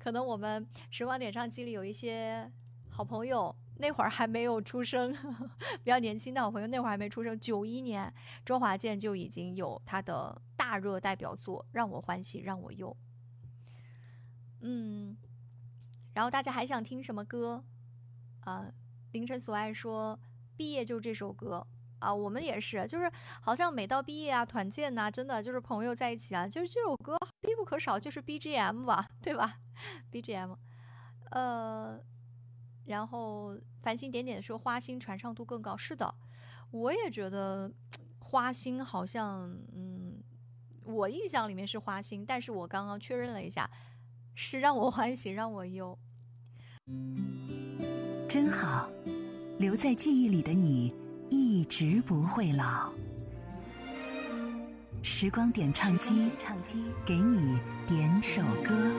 可能我们时光点唱机里有一些好朋友，那会儿还没有出生，比较年轻的好朋友，那会儿还没出生。91年，周华健就已经有他的大热代表作《让我欢喜让我忧》。然后大家还想听什么歌？凌晨所爱说毕业就这首歌。我们也是，就是好像每到毕业啊、团建呐、真的就是朋友在一起啊，就是这首歌必不可少，就是 BGM 吧，对吧？BGM，然后繁星点点说花心传唱度更高，是的，我也觉得花心好像，我印象里面是花心，但是我刚刚确认了一下，是让我欢喜让我忧。 真好，留在记忆里的你一直不会老。时光点唱机，给你点首歌。